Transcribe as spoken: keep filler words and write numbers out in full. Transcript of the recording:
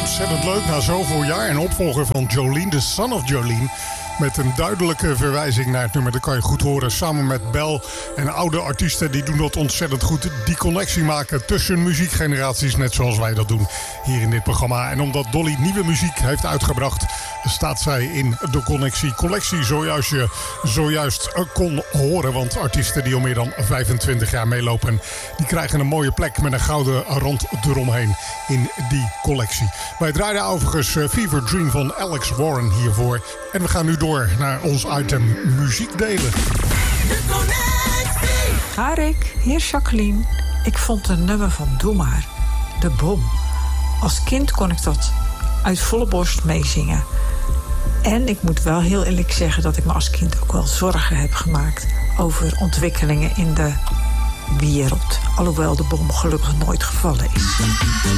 ontzettend leuk na zoveel jaar. En opvolger van Jolene, de Son of Jolene. Met een duidelijke verwijzing naar het nummer. Dat kan je goed horen. Samen met Bel en oude artiesten. Die doen dat ontzettend goed. Die connectie maken tussen muziekgeneraties. Net zoals wij dat doen hier in dit programma. En omdat Dolly nieuwe muziek heeft uitgebracht, staat zij in de connectie. Collectie zojuist je zojuist kon horen. Want artiesten die al meer dan vijfentwintig jaar meelopen, die krijgen een mooie plek met een gouden rand eromheen in die collectie. Wij draaiden overigens Fever Dream van Alex Warren hiervoor. En we gaan nu door naar ons item muziek delen. Arik, hier Jacqueline. Ik vond een nummer van Doe Maar, De Bom. Als kind kon ik dat uit volle borst meezingen. En ik moet wel heel eerlijk zeggen dat ik me als kind ook wel zorgen heb gemaakt over ontwikkelingen in de wereld. Alhoewel de bom gelukkig nooit gevallen is.